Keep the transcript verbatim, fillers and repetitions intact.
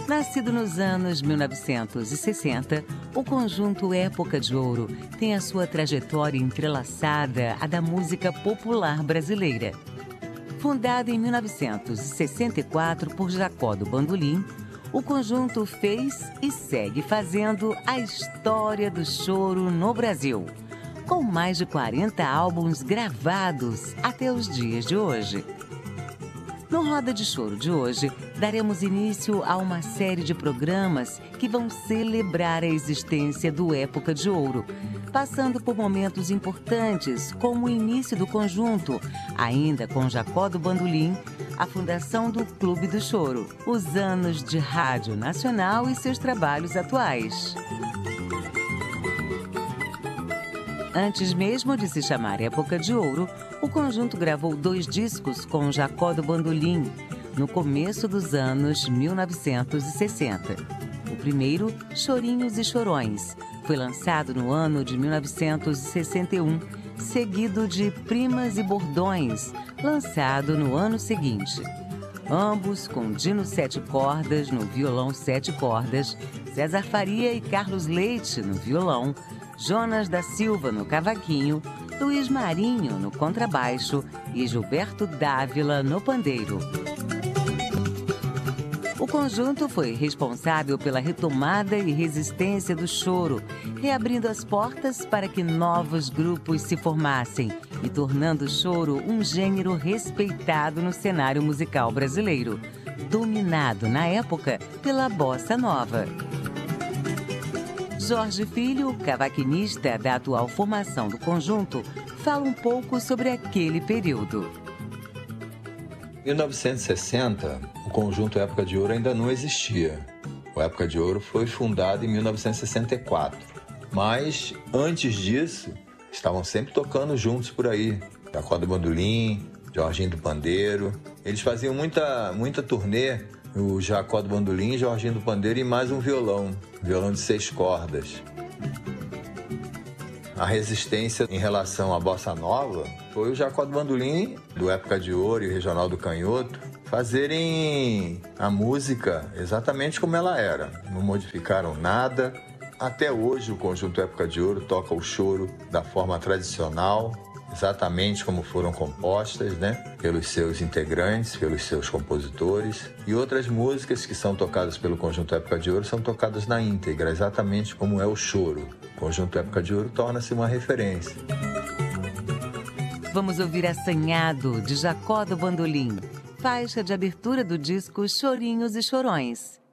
Nascido nos anos mil novecentos e sessenta, o conjunto Época de Ouro tem a sua trajetória entrelaçada à da música popular brasileira. Fundado em mil novecentos e sessenta e quatro por Jacó do Bandolim, o conjunto fez e segue fazendo a história do choro no Brasil, com mais de quarenta álbuns gravados até os dias de hoje. No Roda de Choro de hoje, daremos início a uma série de programas que vão celebrar a existência do Época de Ouro, passando por momentos importantes, como o início do conjunto, ainda com Jacó do Bandolim, a fundação do Clube do Choro, os anos de Rádio Nacional e seus trabalhos atuais. Antes mesmo de se chamar Época de Ouro, o conjunto gravou dois discos com Jacó do Bandolim, no começo dos anos mil novecentos e sessenta. O primeiro, Chorinhos e Chorões, foi lançado no ano de mil novecentos e sessenta e um, seguido de Primas e Bordões, lançado no ano seguinte. Ambos com Dino Sete Cordas no violão sete cordas, César Faria e Carlos Leite no violão, Jonas da Silva no cavaquinho, Luiz Marinho no contrabaixo e Gilberto Dávila no pandeiro. O conjunto foi responsável pela retomada e resistência do choro, reabrindo as portas para que novos grupos se formassem e tornando o choro um gênero respeitado no cenário musical brasileiro, dominado na época pela bossa nova. Jorge Filho, cavaquinista da atual formação do conjunto, fala um pouco sobre aquele período. Em mil novecentos e sessenta, o conjunto Época de Ouro ainda não existia. O Época de Ouro foi fundado em mil novecentos e sessenta e quatro. Mas, antes disso, estavam sempre tocando juntos por aí. Jacó do Bandolim, Jorginho do Pandeiro. Eles faziam muita, muita turnê, o Jacó do Bandolim, Jorginho do Pandeiro e mais um violão, violão de seis cordas. A resistência em relação à bossa nova foi o Jacó do Bandolim, do Época de Ouro e o Regional do Canhoto, fazerem a música exatamente como ela era. Não modificaram nada. Até hoje o conjunto Época de Ouro toca o choro da forma tradicional, exatamente como foram compostas, né? Pelos seus integrantes, pelos seus compositores. E outras músicas que são tocadas pelo conjunto Época de Ouro são tocadas na íntegra, exatamente como é o choro. O conjunto Época de Ouro torna-se uma referência. Vamos ouvir Assanhado, de Jacó do Bandolim, faixa de abertura do disco Chorinhos e Chorões.